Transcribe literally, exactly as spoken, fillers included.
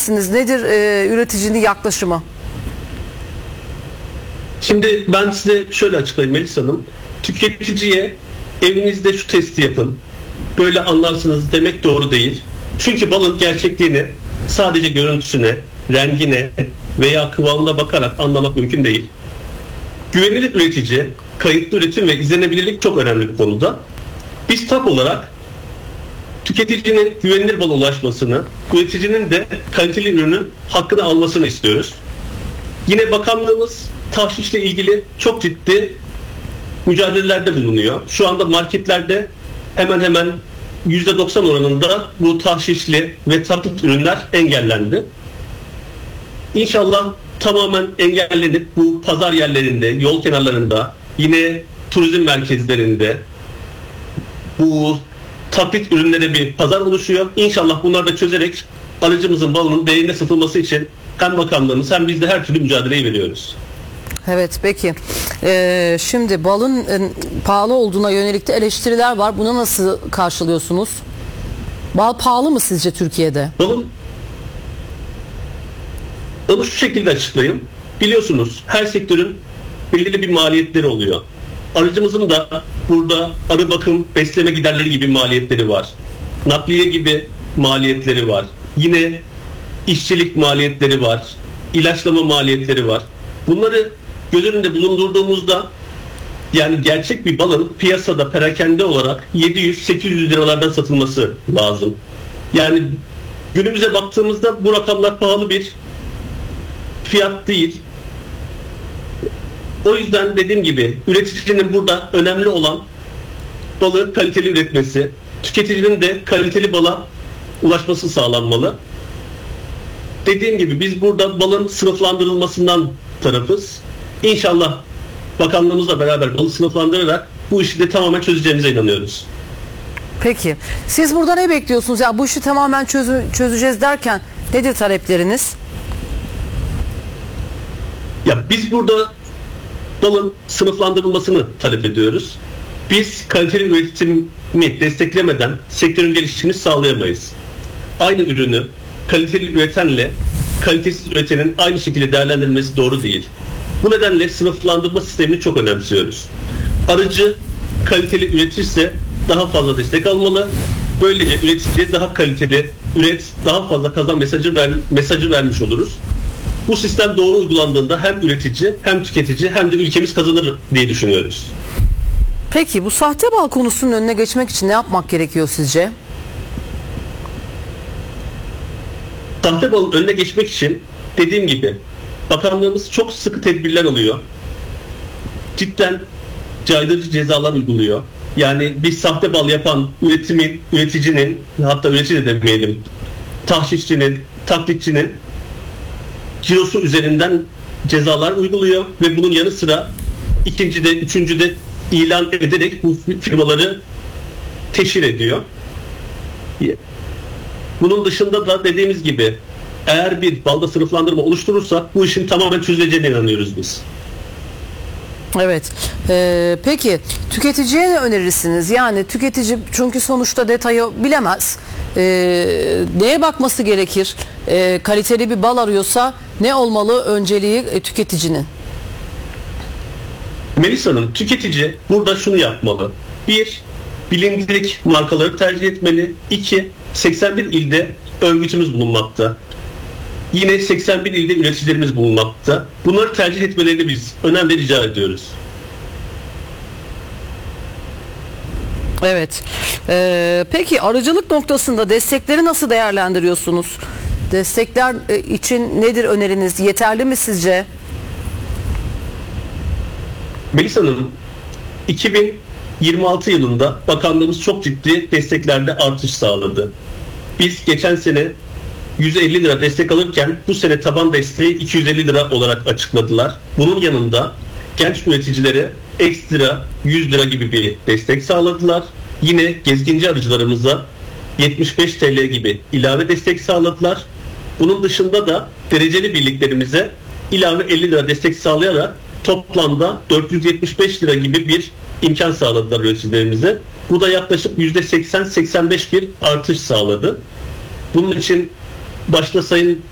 misiniz? Nedir e, üreticinin yaklaşımı? Şimdi ben size şöyle açıklayayım Melis Hanım. Tüketiciye evinizde şu testi yapın, böyle anlarsınız demek doğru değil. Çünkü balın gerçekliğini sadece görüntüsüne, rengine veya kıvamına bakarak anlamak mümkün değil. Güvenilir üretici, kayıtlı üretim ve izlenebilirlik çok önemli bir konuda. Biz TAP olarak tüketicinin güvenilir bala ulaşmasını, üreticinin de kaliteli ürünün hakkını almasını istiyoruz. Yine bakanlığımız tahşişle ilgili çok ciddi mücadelelerde bulunuyor. Şu anda marketlerde hemen hemen yüzde doksan oranında bu tahşişli ve taklit ürünler engellendi. İnşallah tamamen engellenip bu pazar yerlerinde, yol kenarlarında, yine turizm merkezlerinde bu taklit ürünlere bir pazar oluşuyor. İnşallah bunları da çözerek alıcımızın balının değerine satılması için hem bakanlığımız hem biz de her türlü mücadeleyi veriyoruz. Evet, peki. Ee, şimdi balın e, pahalı olduğuna yönelik de eleştiriler var. Bunu nasıl karşılıyorsunuz? Bal pahalı mı sizce Türkiye'de? Balın Onu şu şekilde açıklayayım. Biliyorsunuz her sektörün belirli bir maliyetleri oluyor. Aracımızın da burada arı bakım, besleme giderleri gibi maliyetleri var. Nakliye gibi maliyetleri var. Yine işçilik maliyetleri var. İlaçlama maliyetleri var. Bunları göz önünde bulundurduğumuzda yani gerçek bir balın piyasada perakende olarak yedi yüz sekiz yüz liralardan satılması lazım. Yani günümüze baktığımızda bu rakamlar pahalı bir fiyat değil. O yüzden dediğim gibi üreticinin burada önemli olan balı kaliteli üretmesi, tüketicinin de kaliteli bala ulaşması sağlanmalı. Dediğim gibi biz burada balın sınıflandırılmasından tarafız. İnşallah bakanlığımızla beraber balı sınıflandırarak bu işi de tamamen çözeceğimize inanıyoruz. Peki. Siz burada ne bekliyorsunuz? Ya bu işi tamamen çözü, çözeceğiz derken nedir talepleriniz? Ya biz burada balın sınıflandırılmasını talep ediyoruz. Biz kaliteli üretimi desteklemeden sektörün gelişimini sağlayamayız. Aynı ürünü kaliteli üretenle kalitesiz üretenin aynı şekilde değerlendirilmesi doğru değil. Bu nedenle sınıflandırma sistemini çok önemsiyoruz. Arıcı kaliteli üretirse daha fazla destek almalı. Böylece üreticiye daha kaliteli üret, daha fazla kazan mesajı, ver, mesajı vermiş oluruz. Bu sistem doğru uygulandığında hem üretici hem tüketici hem de ülkemiz kazanır diye düşünüyoruz. Peki bu sahte bal konusunun önüne geçmek için ne yapmak gerekiyor sizce? Sahte balın önüne geçmek için dediğim gibi bakanlığımız çok sıkı tedbirler alıyor. Cidden caydırıcı cezalar uyguluyor. Yani bir sahte bal yapan üretimin, üreticinin, hatta üretici de demeyelim, tahşişçinin, taklitçinin cirosu üzerinden cezalar uyguluyor ve bunun yanı sıra ikinci de, üçüncü de ilan ederek bu firmaları teşhir ediyor. Bunun dışında da dediğimiz gibi eğer bir balda sınıflandırma oluşturursak bu işin tamamen çözüleceğine inanıyoruz biz. Evet. Ee, peki tüketiciye ne önerirsiniz? Yani tüketici çünkü sonuçta detayı bilemez. Ee, neye bakması gerekir? Ee, kaliteli bir bal arıyorsa ne olmalı önceliği e, tüketicinin? Melis Hanım, tüketici burada şunu yapmalı. Bir, bilindik markaları tercih etmeli. İki, seksen bir ilde örgütümüz bulunmakta. Yine seksen bir ilde üreticilerimiz bulunmakta. Bunları tercih etmelerini biz önemli rica ediyoruz. Evet. Ee, peki arıcılık noktasında destekleri nasıl değerlendiriyorsunuz? Destekler için nedir öneriniz? Yeterli mi sizce? Melis Hanım, iki bin yirmi altı yılında bakanlığımız çok ciddi desteklerde artış sağladı. Biz geçen sene yüz elli lira destek alırken bu sene taban desteği iki yüz elli lira olarak açıkladılar. Bunun yanında genç üreticilere ekstra yüz lira gibi bir destek sağladılar. Yine gezginci arıcılarımıza yetmiş beş TL gibi ilave destek sağladılar. Bunun dışında da dereceli birliklerimize ilave elli lira destek sağlayarak toplamda dört yüz yetmiş beş lira gibi bir imkan sağladılar üreticilerimize. Bu da yaklaşık yüzde seksen seksen beş bir artış sağladı. Bunun için başta Sayın